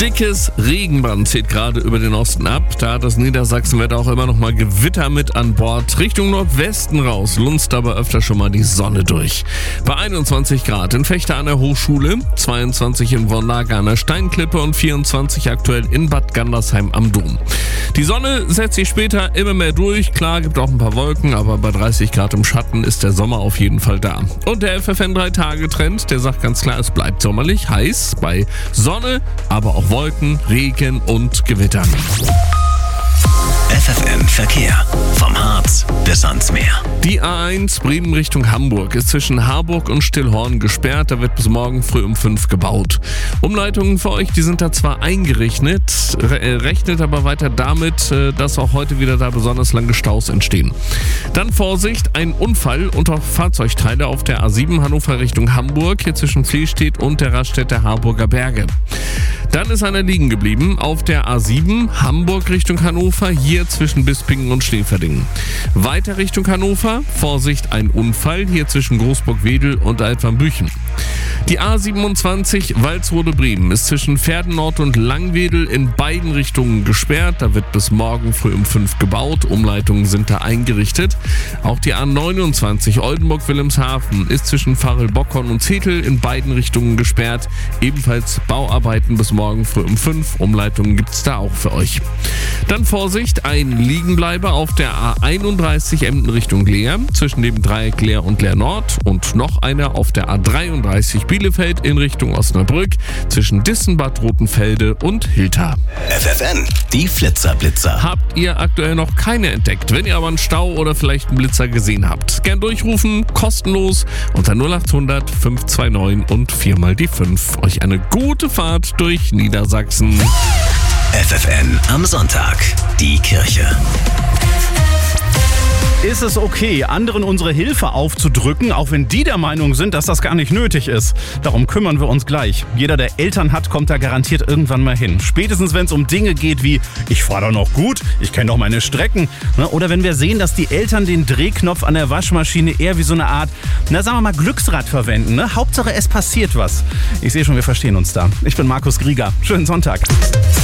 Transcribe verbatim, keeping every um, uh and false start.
dickes Regenband zieht gerade über den Osten ab. Da hat das Niedersachsenwetter auch immer noch mal Gewitter mit an Bord. Richtung Nordwesten raus lunzt aber öfter schon mal die Sonne durch. Bei einundzwanzig Grad in Vechta an der Hochschule, zweiundzwanzig in Wormlager an der Steinklippe und vierundzwanzig aktuell in Bad Gandersheim am Dom. Die Sonne setzt sich später immer mehr durch. Klar, gibt auch ein paar Wolken, aber bei dreißig Grad im Schatten ist der Sommer auf jeden Fall da. Und der F F N drei Tage Trend, der sagt ganz klar, es bleibt sommerlich, heiß bei Sonne, aber auch Wolken, Regen und Gewitter. F F N Verkehr. Vom Harz bis ans Meer. Die A eins Bremen Richtung Hamburg ist zwischen Harburg und Stillhorn gesperrt. Da wird bis morgen früh um fünf gebaut. Umleitungen für euch, die sind da zwar eingerichtet, re- rechnet aber weiter damit, dass auch heute wieder da besonders lange Staus entstehen. Dann Vorsicht, ein Unfall und auch Fahrzeugteile auf der A sieben Hannover Richtung Hamburg, hier zwischen Fließstedt und der Raststätte Harburger Berge. Dann ist einer liegen geblieben auf der A sieben Hamburg Richtung Hannover, hier zwischen Bispingen und Schneeverdingen. Weiter Richtung Hannover, Vorsicht, ein Unfall, hier zwischen Großburg-Wedel und Altwarmbüchen. Die A siebenundzwanzig Walsrode-Bremen ist zwischen Pferdennord und Langwedel in beiden Richtungen gesperrt. Da wird bis morgen früh um fünf gebaut. Umleitungen sind da eingerichtet. Auch die A neunundzwanzig Oldenburg-Wilhelmshaven ist zwischen Farel-Bockhorn und Zetel in beiden Richtungen gesperrt. Ebenfalls Bauarbeiten bis morgen früh um fünf. Umleitungen gibt es da auch für euch. Dann Vorsicht, ein Liegenbleiber auf der A einunddreißig Emden Richtung Leer zwischen dem Dreieck Leer und Leer Nord und noch einer auf der A dreiunddreißig Bielefeld in Richtung Osnabrück zwischen Dissenbad Rotenfelde und Hilter. F F N, die Flitzer-Blitzer. Habt ihr aktuell noch keine entdeckt? Wenn ihr aber einen Stau oder vielleicht einen Blitzer gesehen habt, gern durchrufen, kostenlos unter null acht hundert fünf zwei neun und viermal die fünf. Euch eine gute Fahrt durch Niedersachsen. F F N am Sonntag. Die Kirche. Ist es okay, anderen unsere Hilfe aufzudrücken, auch wenn die der Meinung sind, dass das gar nicht nötig ist? Darum kümmern wir uns gleich. Jeder, der Eltern hat, kommt da garantiert irgendwann mal hin. Spätestens, wenn es um Dinge geht wie, ich fahre doch noch gut, ich kenne doch meine Strecken. Oder wenn wir sehen, dass die Eltern den Drehknopf an der Waschmaschine eher wie so eine Art, na sagen wir mal, Glücksrad verwenden. Ne? Hauptsache, es passiert was. Ich sehe schon, wir verstehen uns da. Ich bin Markus Grieger. Schönen Sonntag.